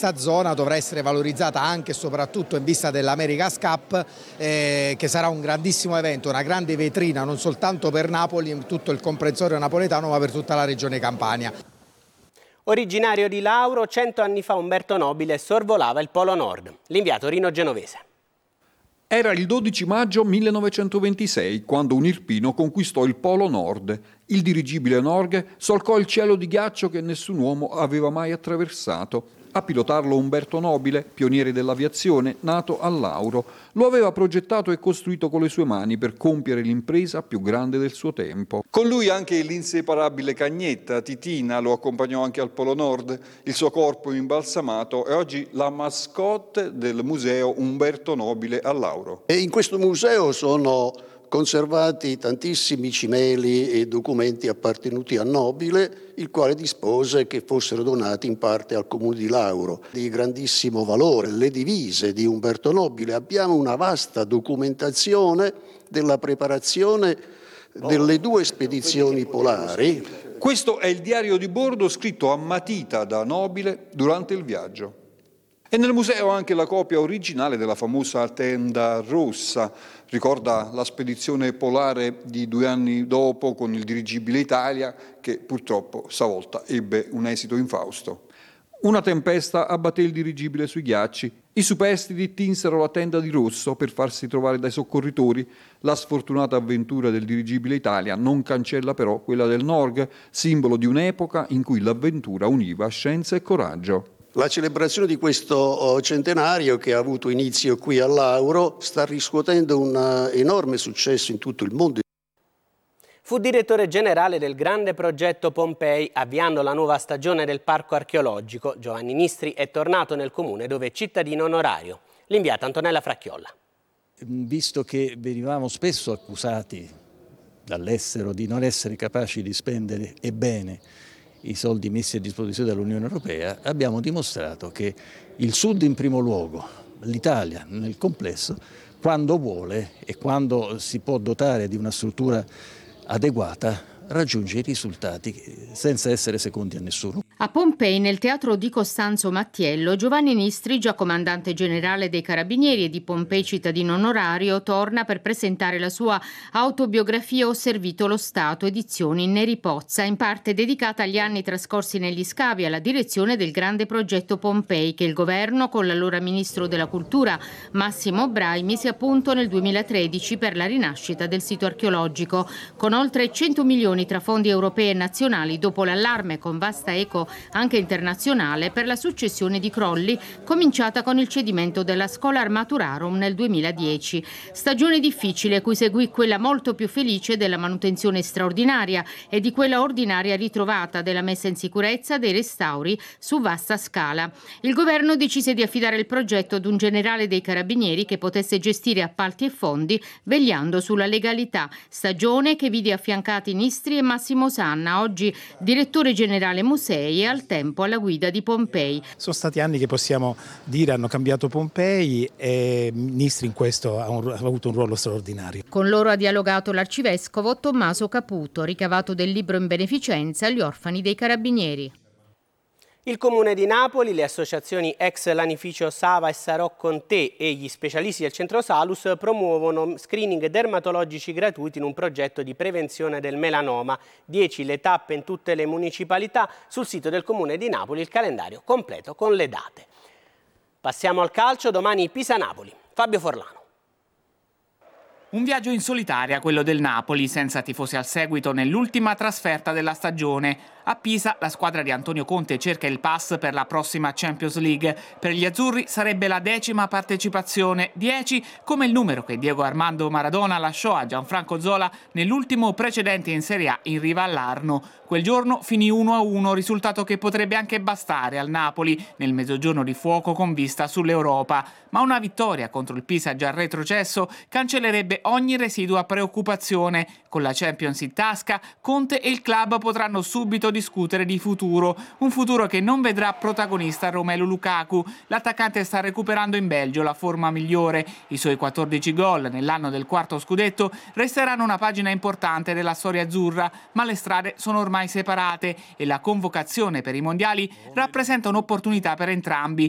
questa zona dovrà essere valorizzata anche e soprattutto in vista dell'America's Cup, che sarà un grandissimo evento, una grande vetrina non soltanto per Napoli, in tutto il comprensorio napoletano, ma per tutta la regione Campania. Originario di Lauro, 100 anni fa Umberto Nobile sorvolava il Polo Nord. L'inviato Rino Genovese. Era il 12 maggio 1926 quando un irpino conquistò il Polo Nord. Il dirigibile Norge solcò il cielo di ghiaccio che nessun uomo aveva mai attraversato. A pilotarlo Umberto Nobile, pioniere dell'aviazione, nato a Lauro. Lo aveva progettato e costruito con le sue mani per compiere l'impresa più grande del suo tempo. Con lui anche l'inseparabile Cagnetta, Titina, lo accompagnò anche al Polo Nord, il suo corpo imbalsamato è oggi la mascotte del museo Umberto Nobile a Lauro. E in questo museo sono conservati tantissimi cimeli e documenti appartenuti a Nobile, il quale dispose che fossero donati in parte al comune di Lauro. Di grandissimo valore, le divise di Umberto Nobile. Abbiamo una vasta documentazione della preparazione delle 2 spedizioni polari. Questo è il diario di bordo scritto a matita da Nobile durante il viaggio. E nel museo anche la copia originale della famosa tenda rossa. Ricorda la spedizione polare di 2 anni dopo con il dirigibile Italia, che purtroppo stavolta ebbe un esito infausto. Una tempesta abbatté il dirigibile sui ghiacci. I superstiti tinsero la tenda di rosso per farsi trovare dai soccorritori. La sfortunata avventura del dirigibile Italia non cancella però quella del Norge, simbolo di un'epoca in cui l'avventura univa scienza e coraggio. La celebrazione di questo centenario, che ha avuto inizio qui a Lauro, sta riscuotendo un enorme successo in tutto il mondo. Fu direttore generale del grande progetto Pompei, avviando la nuova stagione del parco archeologico. Giovanni Nistri è tornato nel comune dove è cittadino onorario. L'inviata Antonella Fracchiolla. Visto che venivamo spesso accusati dall'estero di non essere capaci di spendere e bene i soldi messi a disposizione dall'Unione Europea, abbiamo dimostrato che il Sud in primo luogo, l'Italia nel complesso, quando vuole e quando si può dotare di una struttura adeguata, raggiunge i risultati senza essere secondi a nessuno. A Pompei, nel teatro di Costanzo Mattiello, Giovanni Nistri, già comandante generale dei Carabinieri e di Pompei cittadino onorario, torna per presentare la sua autobiografia Ho servito lo Stato, edizioni Neri Pozza, in parte dedicata agli anni trascorsi negli scavi alla direzione del grande progetto Pompei, che il governo, con l'allora ministro della Cultura Massimo Brai, mise a punto nel 2013 per la rinascita del sito archeologico. Con oltre 100 milioni tra fondi europei e nazionali, dopo l'allarme con vasta eco anche internazionale per la successione di crolli cominciata con il cedimento della Schola Armaturarum nel 2010. Stagione difficile cui seguì quella molto più felice della manutenzione straordinaria e di quella ordinaria ritrovata della messa in sicurezza dei restauri su vasta scala. Il governo decise di affidare il progetto ad un generale dei Carabinieri che potesse gestire appalti e fondi vegliando sulla legalità. Stagione che vide affiancati Nistri e Massimo Sanna, oggi direttore generale musei e al tempo alla guida di Pompei. Sono stati anni che possiamo dire hanno cambiato Pompei e Nistri in questo ha avuto un ruolo straordinario. Con loro ha dialogato l'arcivescovo Tommaso Caputo, ricavato del libro in beneficenza agli orfani dei Carabinieri. Il Comune di Napoli, le associazioni ex Lanificio Sava e Sarò con te e gli specialisti del Centro Salus promuovono screening dermatologici gratuiti in un progetto di prevenzione del melanoma. 10 le tappe in tutte le municipalità. Sul sito del Comune di Napoli il calendario completo con le date. Passiamo al calcio, domani Pisa-Napoli. Fabio Forlano. Un viaggio in solitaria, quello del Napoli, senza tifosi al seguito nell'ultima trasferta della stagione. A Pisa la squadra di Antonio Conte cerca il pass per la prossima Champions League. Per gli azzurri sarebbe la 10ª partecipazione, 10 come il numero che Diego Armando Maradona lasciò a Gianfranco Zola nell'ultimo precedente in Serie A in riva all'Arno. Quel giorno finì 1-1, risultato che potrebbe anche bastare al Napoli nel mezzogiorno di fuoco con vista sull'Europa. Ma una vittoria contro il Pisa già retrocesso cancellerebbe ogni residua preoccupazione. Con la Champions in tasca, Conte e il club potranno subito discutere di futuro, un futuro che non vedrà protagonista Romelu Lukaku. L'attaccante sta recuperando in Belgio la forma migliore. I suoi 14 gol nell'anno del 4º scudetto resteranno una pagina importante della storia azzurra, ma le strade sono ormai separate e la convocazione per i mondiali rappresenta un'opportunità per entrambi.